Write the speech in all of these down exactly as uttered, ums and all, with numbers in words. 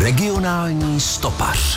Regionální stopař.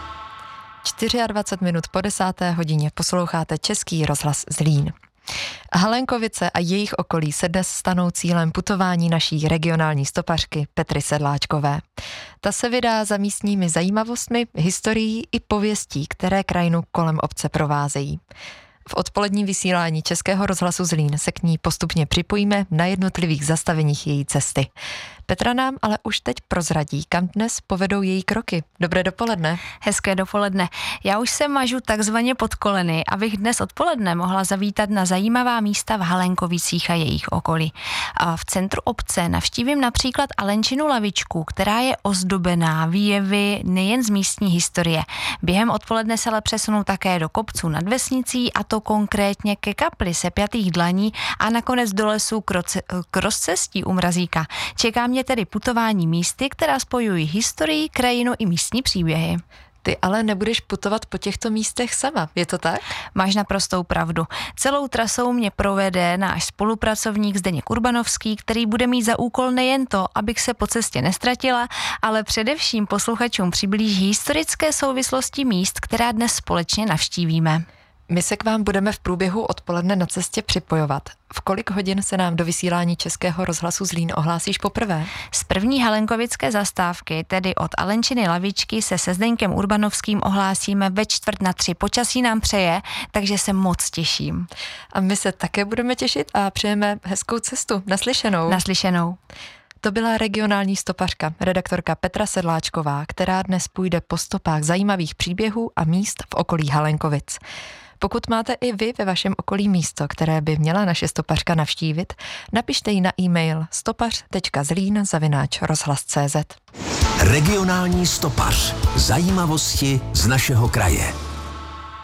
dvacet čtyři minut po desáté hodině posloucháte Český rozhlas Zlín. Halenkovice a jejich okolí se dnes stanou cílem putování naší regionální stopařky Petry Sedláčkové. Ta se vydá za místními zajímavostmi, historií i pověstí, které krajinu kolem obce provázejí. V odpoledním vysílání Českého rozhlasu Zlín se k ní postupně připojíme na jednotlivých zastaveních její cesty. Petra nám ale už teď prozradí, kam dnes povedou její kroky. Dobré dopoledne. Hezké dopoledne. Já už se mažu takzvaně pod koleny, abych dnes odpoledne mohla zavítat na zajímavá místa v Halenkovicích a jejich okolí. A v centru obce navštívím například Alenčinu lavičku, která je ozdobená výjevy nejen z místní historie. Během odpoledne se ale přesunu také do kopců nad vesnicí, a to konkrétně ke kapli sepjatých dlaní a nakonec do lesů k rozcestí u Mrazíka. Čeká mě tedy putování místy, která spojují historii, krajinu i místní příběhy. Ty ale nebudeš putovat po těchto místech sama, je to tak? Máš naprostou pravdu. Celou trasou mě provede náš spolupracovník Zdeněk Urbanovský, který bude mít za úkol nejen to, abych se po cestě nestratila, ale především posluchačům přiblíží historické souvislosti míst, která dnes společně navštívíme. My se k vám budeme v průběhu odpoledne na cestě připojovat. V kolik hodin se nám do vysílání Českého rozhlasu Zlín ohlásíš poprvé? Z první halenkovické zastávky, tedy od Alenčiny lavičky, se se Zdeňkem Urbanovským ohlásíme ve čtvrt na tři. Počasí nám přeje, takže se moc těším. A my se také budeme těšit a přejeme hezkou cestu. Naslyšenou. Naslyšenou. To byla regionální stopařka, redaktorka Petra Sedláčková, která dnes půjde po stopách zajímavých příběhů a míst v okolí Halenkovic. Pokud máte i vy ve vašem okolí místo, které by měla naše stopařka navštívit, napište jí na e-mail stopař tečka zlín zavináč rozhlas tečka cé zet. Regionální stopař. Zajímavosti z našeho kraje.